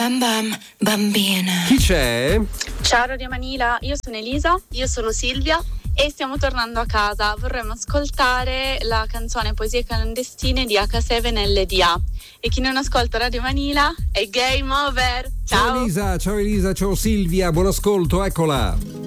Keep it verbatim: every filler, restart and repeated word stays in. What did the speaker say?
Bam bam, bambina. Chi c'è? Ciao Radio Manila, io sono Elisa. Io sono Silvia. E stiamo tornando a casa. Vorremmo ascoltare la canzone Poesie clandestine di acca sette L D A. E chi non ascolta Radio Manila è game over. Ciao. Ciao Elisa, ciao Elisa, ciao Silvia, buon ascolto, eccola.